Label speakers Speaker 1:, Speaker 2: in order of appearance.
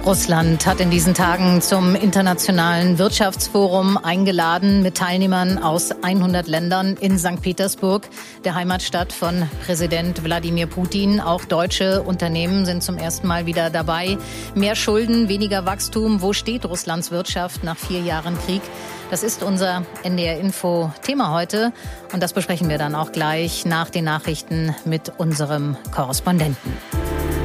Speaker 1: Russland hat in diesen Tagen zum Internationalen Wirtschaftsforum eingeladen mit Teilnehmern aus 100 Ländern in St. Petersburg, der Heimatstadt von Präsident Wladimir Putin. Auch deutsche Unternehmen sind zum ersten Mal wieder dabei. Mehr Schulden, weniger Wachstum. Wo steht Russlands Wirtschaft nach 4 Jahren Krieg? Das ist unser NDR-Info-Thema heute. Und das besprechen wir dann auch gleich nach den Nachrichten mit unserem Korrespondenten.